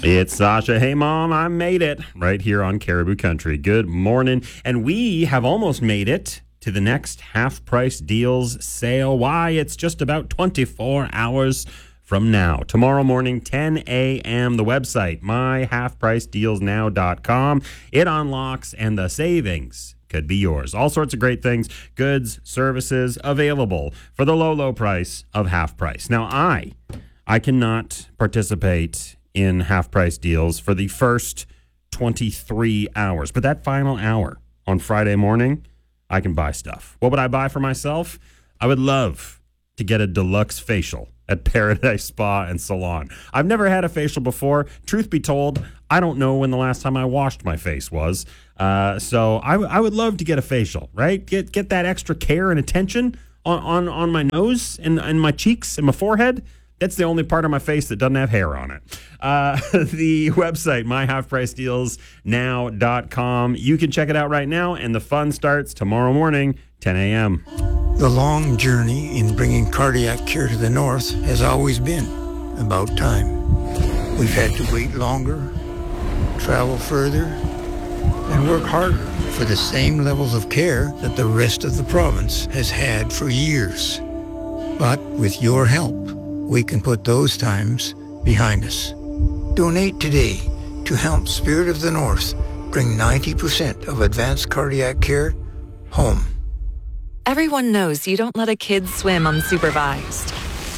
It's Sasha. Hey, Mom, I made it right here on Caribou Country. Good morning. And we have almost made it to the next half-price deals sale. Why? It's just about 24 hours from now. Tomorrow morning, 10 a.m., the website, myhalfpricedealsnow.com. It unlocks and the savings could be yours. All sorts of great things, goods, services available for the low price of half price. Now, I cannot participate in half-price deals for the first 23 hours. But that final hour on Friday morning, I can buy stuff. What would I buy for myself? I would love to get a deluxe facial at Paradise Spa and Salon. I've never had a facial before. Truth be told, I don't know when the last time I washed my face was. So I would love to get a facial, right? Get that extra care and attention on my nose and my cheeks and my forehead. That's the only part of my face that doesn't have hair on it. The website, myhalfpricedealsnow.com. You can check it out right now, and the fun starts tomorrow morning, 10 a.m. The long journey in bringing cardiac care to the north has always been about time. We've had to wait longer, travel further, and work harder for the same levels of care that the rest of the province has had for years. But with your help, we can put those times behind us. Donate today to help Spirit of the North bring 90% of advanced cardiac care home. Everyone knows you don't let a kid swim unsupervised.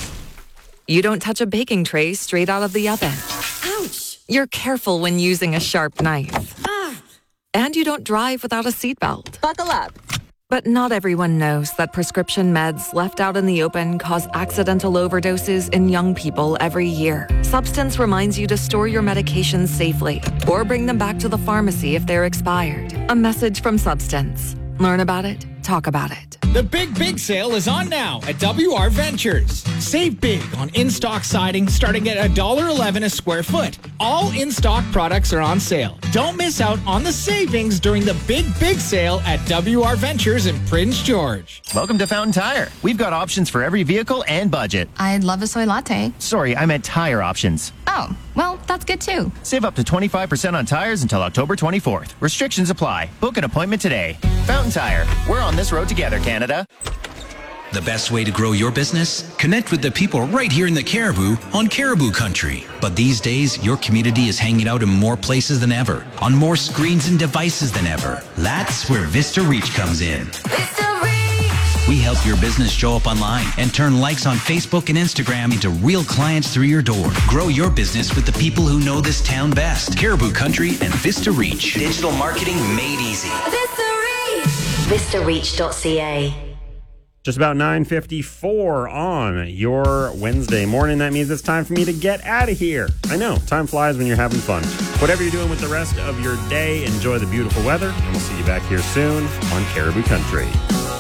You don't touch a baking tray straight out of the oven. Ouch! You're careful when using a sharp knife. Ah. And you don't drive without a seatbelt. Buckle up. But not everyone knows that prescription meds left out in the open cause accidental overdoses in young people every year. Substance reminds you to store your medications safely or bring them back to the pharmacy if they're expired. A message from Substance. Learn about it. Talk about it. The big sale is on now at WR Ventures. Save big on in-stock siding starting at $1.11 a square foot. All in-stock products are on sale. Don't miss out on the savings during the big sale at WR Ventures in Prince George. Welcome to Fountain Tire. We've got options for every vehicle and budget. I'd love a soy latte. Sorry, I meant tire options. Oh, well, that's good too. Save up to 25% on tires until October 24th. Restrictions apply. Book an appointment today. Fountain Tire. We're on this road together, Canada. The best way to grow your business? Connect with the people right here in the Caribou on Caribou Country. But these days, your community is hanging out in more places than ever, on more screens and devices than ever. That's where Vista Reach comes in. Vista Reach! We help your business show up online and turn likes on Facebook and Instagram into real clients through your door. Grow your business with the people who know this town best. Caribou Country and Vista Reach. Digital marketing made easy. Vista Reach! VistaReach.ca. Just about 9:54 on your Wednesday morning. That means it's time for me to get out of here. I know, time flies when you're having fun. Whatever you're doing with the rest of your day, enjoy the beautiful weather, and we'll see you back here soon on Caribou Country.